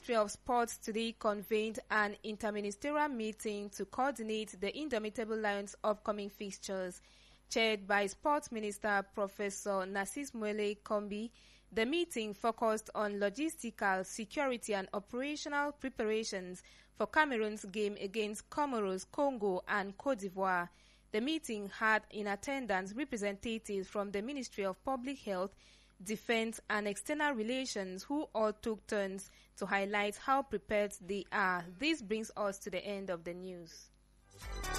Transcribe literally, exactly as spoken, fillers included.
Ministry of Sports today convened an interministerial meeting to coordinate the Indomitable Lions' upcoming fixtures. Chaired by Sports Minister Professor Narcis Muele Kombi, the meeting focused on logistical, security and operational preparations for Cameroon's game against Comoros, Congo and Cote d'Ivoire. The meeting had in attendance representatives from the Ministry of Public Health, Defense and External Relations, who all took turns to highlight how prepared they are. This brings us to the end of the news.